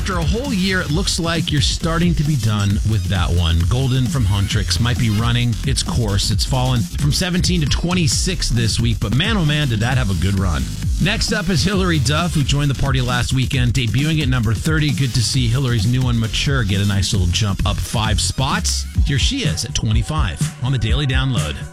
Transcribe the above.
after a whole year, it looks like you're starting to be done with that one. Golden from Huntrix might be running its course. It's fallen from 17 to 26 this week, but man, oh man, did that have a good run. Next up is Hilary Duff, who joined the party last weekend, debuting at number 30. Good to see Hilary's new one, Mature, get a nice little jump up 5 spots. Here she is at 25 on the Daily Download.